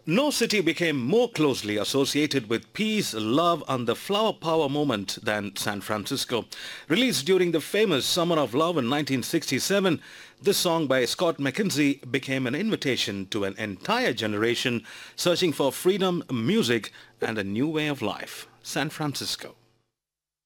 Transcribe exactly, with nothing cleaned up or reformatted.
No city became more closely associated with peace, love, and the flower power movement than San Francisco. Released during the famous Summer of Love in nineteen sixty-seven, this song by Scott McKenzie became an invitation to an entire generation searching for freedom, music, and a new way of life. San Francisco.